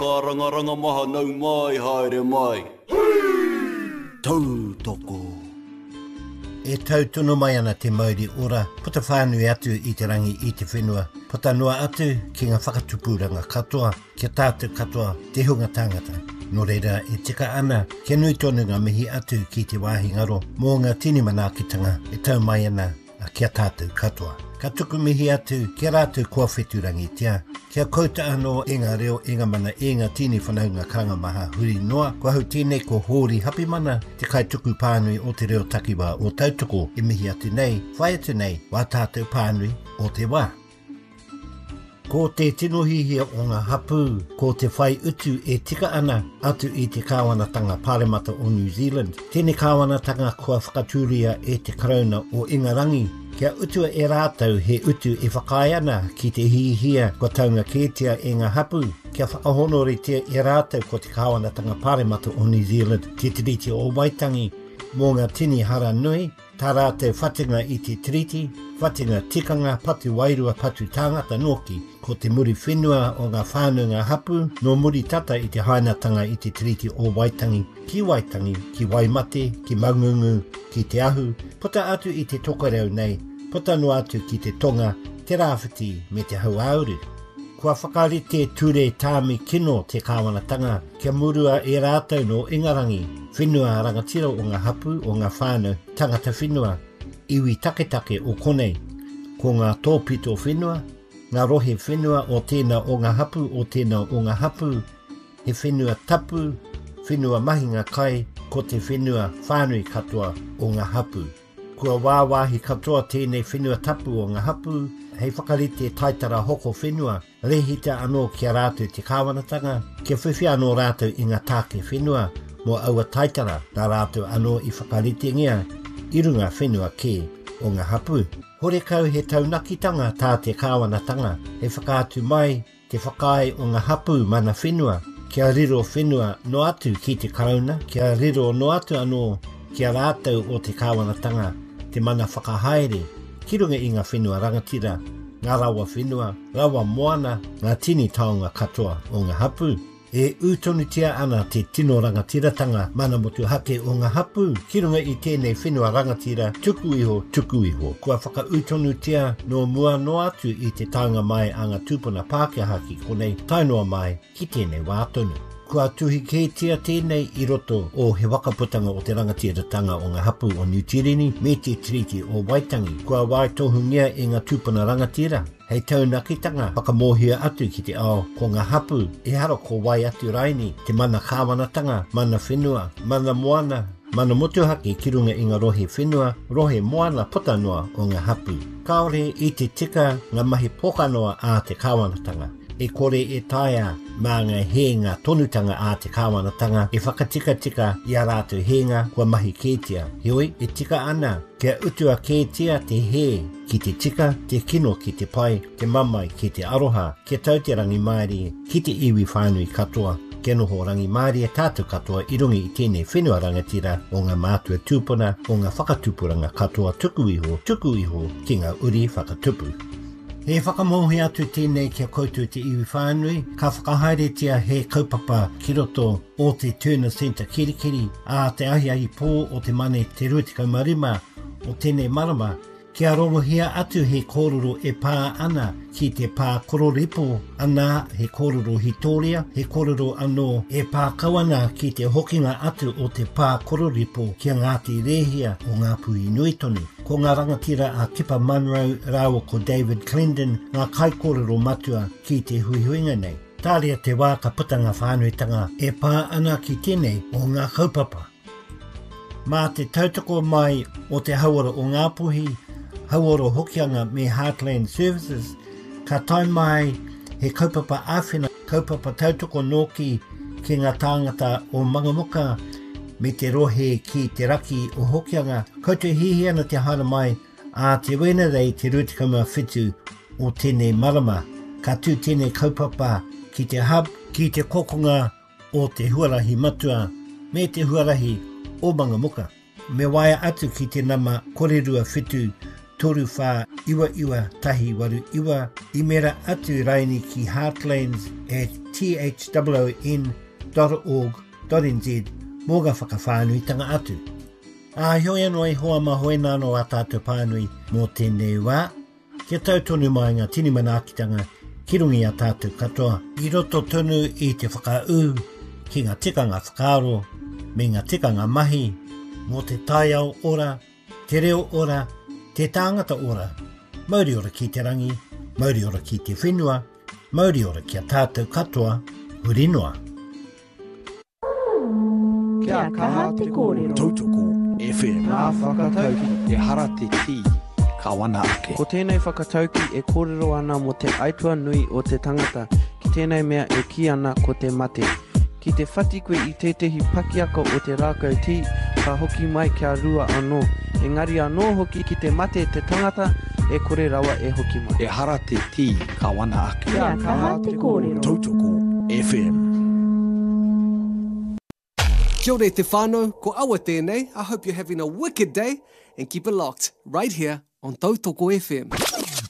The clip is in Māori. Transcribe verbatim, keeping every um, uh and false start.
Karangaranga maha nau mai haere mai. Tau toko. E tau tunu mai ana te mauri ora, puta whānui atu i te rangi i te whenua, puta noa atu ki ngā whakatupuranga katoa, kia tātou katoa, te hunga tangata. Nō reira e tika ana, kia nui tonu ngā mihi atu ki te wāhi ngaro, mō ngā tini manākitanga, e tau mai ana a kia tātou katoa. Ka tuku mihi atu, kia rātou kua wheturangi tia, kia kouta anō e ngā reo e ngā mana e ngā tini whanaunga karanga maha huri noa, kua hau tēnei ko hōri hapi mana, te kai tuku pānui o te reo takiwa o tautoko e mihi atu nei, whai atu nei, wā tātou pānui o te wā. Ko te tino hihia o ngā hapu, ko te whai utu e tika ana atu i te kāwanatanga Pāremata o New Zealand. Tēnei kāwanatanga kua whakaturia e te karauna o Ingarangi. Kia utua e rātau he utu e whakai ana ki te hihia kua taunga kētia e ngā hapu. Kia whakahonori te e rātau ko te kāwanatanga Pāremata o New Zealand. Te tiriti o Waitangi mō ngā tini hara nui. Tā rātau whatinga i te tiriti. Whatinga tikanga patu wairua patu tāngata noki ko te muri whenua o ngā whānau ngā hapu no muri tata i te hainatanga i te tiriti o Waitangi. Ki Waitangi, ki Waimate, ki Mangungu, ki te ahu, puta atu i te tokareu nei, puta no atu ki te tonga, te rāwhiti me te hauauru. Kua whakarite ture tāmi kino te kāwanatanga, kia murua e rātau no Ingarangi, whenua rangatira o ngā hapu o ngā whānau, tangata whenua, iwi taketake o konei, ko ngā tōpito whenua, ngā rohe whenua o tēnā o ngā hapu o tēnā o ngā hapu, he whenua tapu, whenua mahinga kai, ko te whenua whānui katoa o ngā hapu. Kua wāwāhi katoa tēnei whenua tapu o ngā hapu, hei whakarite taitara hoko whenua, rehita anō kia rātou te kāwanatanga, kia whiwhi anō rātou i ngā tāke whenua, mō aua taitara nā rātou anō i whakarite ngia, i runga whenua kē o ngā hapu. Hore kau he taunakitanga tā te kāwanatanga, he whakātu mai te whakai o ngā hapu mana whenua, kia riro whenua no atu ki te karauna, kia riro no atu anō kia rātou o te kāwanatanga, te mana whakahaere, ki runga i ngā whenua rangatira, ngā rawa whenua, rawa moana, ngā tini taonga katoa o ngā hapu. E utonutia ana te tino rangatiratanga mana motu hake o ngā hapu, ki runga i tēnei whenua rangatira, tuku iho, tuku iho. Kua whaka utonutia no mua no atu i te taonga mai a ngā tūpuna Pākehā ki konei tainoa mai ki tēnei wātonu. Kua tuhi kētia tēnei i roto o he wakaputanga o te rangatiratanga o ngā hapu o New Tirini me te tiriti o Waitangi. Kua waitohungia e ngā tūpuna rangatira. Hei taunakitanga whakamohia atu ki te ao ko ngā hapu e haro ko wai atu raini te mana kāwanatanga, mana whenua, mana moana, mana motuhake ki runga i ngā rohe whenua, rohe moana potanoa o ngā hapu. Kaore i te tika ngā mahi pokanoa a te kāwanatanga. E kore e taia mā ngā henga tonutanga a te kāwanatanga e whakatika tika i a rātou henga kua mahi kētia. Heoi, e tika ana, kia utua kētia te he ki te tika, te kino ki te pai, te mamai ki te aroha, kia tau te rangi maari ki te iwi whānui katoa. Kia noho rangi maari e tātou katoa i rungi i tēnei whenua rangatira o ngā mātua tūpuna o ngā whakatupuranga katoa tuku iho, tuku iho ki ngā uri whakatupu. He whakamohi atu tēnei kia koutou te iwi whānui, ka whakahaere tia he kaupapa ki roto o te Turner Centre kirikiri, a te ahi ahi pō o te mane te rutikau marima o tēnei marama, kia rongohia atu he kōrero e pā ana ki te pā kororipo ana he kōrero hitoria, he kōrero anō e pā kawana ki te hokinga atu o te pā kororipo kia Ngāti Rehia o ngā pui nui tonu. Ko ngā rangatira a Kipa Munro, rāua ko David Clendon, ngā kai kōrero matua ki te huihuinga nei. Tāria te wā ka putanga whānuitanga e pā ana ki tēnei o ngā kaupapa. Mā te tautoko mai o te hauara o Ngāpuhi, hauara hokianga me Heartland Services, ka tai mai he kaupapa āwhina, kaupapa tautoko noki ki ngā tāngata o Mangamuka, me te rohe ki te raki o hokianga, koutou hihi ana te hana mai a te wena rei te rutikama whitu o tēnei marama, ka tū tēnei kaupapa ki te hub, ki te kokonga o te huarahi matua, me te huarahi o Mangamuka. Me waia atu ki te nama korerua whitu toru whā iwa iwa tahi waru iwa I mera atu raini ki heartlands at t h o o n dot org dot n z mō ga whakawhānuitanga atu. A hoi anō e hoa ma hoi nāno a tātou pānui mō tēnei wā. Kia tautonu mai ngā tini manaakitanga ki rungi a tātou katoa. I roto tonu I te whakaū ki ngā tikanga whakaaro me ngā tikanga mahi mō te taiao ora, te reo ora, te tāngata ora, mauri ora ki te rangi, mauri ora ki te whenua, mauri ora ki a tātou katoa, hurinoa. Kia kaha te kōrero. Tautoko F M. Nā whakatauki E hara te ti, ka wana ake. Ko tēnei whakatauki e kōrero ana mo te aitua nui o te tangata, ki tēnei mea e ki ana ko te mate. Ki te whati koe I tetehi pakiako o te rākau ti, ka hoki mai kia rua anō. Engari anō hoki ki te mate te tangata, e kore rawa e hoki mai. E hara te ti, ka wana ake. Kia kaha te kōrero. Tautoko F M. Kia ora te whānau, ko awa tēnei. I hope you're having a wicked day and keep it locked right here on Tautoko F M.